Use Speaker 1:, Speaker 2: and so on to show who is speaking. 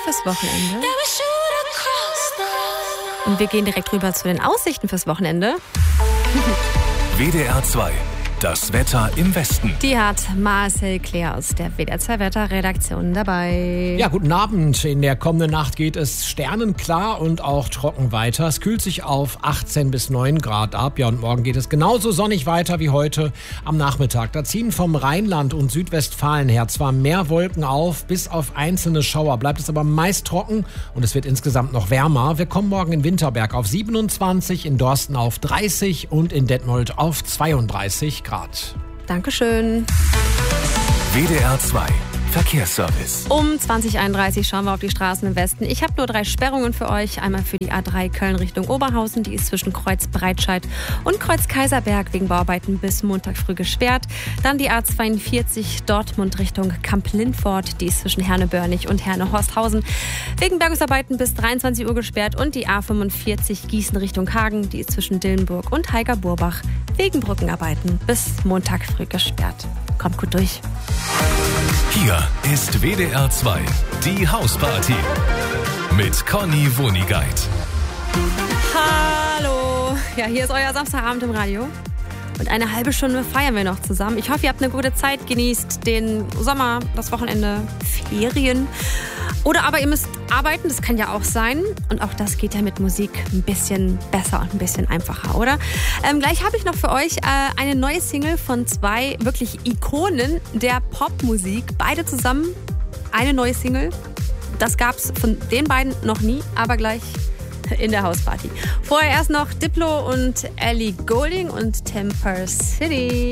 Speaker 1: fürs Wochenende. Und wir gehen direkt rüber zu den Aussichten fürs Wochenende.
Speaker 2: WDR 2. Das Wetter im Westen.
Speaker 1: Die hat Marcel Claire aus der WDR 2 Wetterredaktion dabei.
Speaker 3: Ja, guten Abend. In der kommenden Nacht geht es sternenklar und auch trocken weiter. Es kühlt sich auf 18 bis 9 Grad ab. Ja, und morgen geht es genauso sonnig weiter wie heute am Nachmittag. Da ziehen vom Rheinland und Südwestfalen her zwar mehr Wolken auf, bis auf einzelne Schauer bleibt es aber meist trocken und es wird insgesamt noch wärmer. Wir kommen morgen in Winterberg auf 27, in Dorsten auf 30 und in Detmold auf 32 Grad.
Speaker 1: Dankeschön.
Speaker 2: WDR 2. Verkehrsservice.
Speaker 1: Um 20:31 Uhr schauen wir auf die Straßen im Westen. Ich habe nur 3 Sperrungen für euch. Einmal für die A3 Köln Richtung Oberhausen. Die ist zwischen Kreuz Breitscheid und Kreuz Kaiserberg wegen Bauarbeiten bis Montag früh gesperrt. Dann die A42 Dortmund Richtung Kamp-Lindfort. Die ist zwischen Herne-Börnig und Herne-Horsthausen wegen Bergungsarbeiten bis 23 Uhr gesperrt. Und die A45 Gießen Richtung Hagen. Die ist zwischen Dillenburg und Heiger-Burbach wegen Brückenarbeiten bis Montag früh gesperrt. Kommt gut durch.
Speaker 2: Hier ist WDR 2, die Hausparty mit Conny Wonigkeit.
Speaker 1: Hallo, ja, hier ist euer Samstagabend im Radio. Und eine halbe Stunde feiern wir noch zusammen. Ich hoffe, ihr habt eine gute Zeit, genießt den Sommer, das Wochenende, Ferien. Oder aber ihr müsst arbeiten, das kann ja auch sein. Und auch das geht ja mit Musik ein bisschen besser und ein bisschen einfacher, oder? Gleich habe ich noch für euch eine neue Single von 2 wirklich Ikonen der Popmusik. Beide zusammen, eine neue Single. Das gab's von den beiden noch nie, aber gleich in der Hausparty. Vorher erst noch Diplo und Ellie Goulding und Temper City.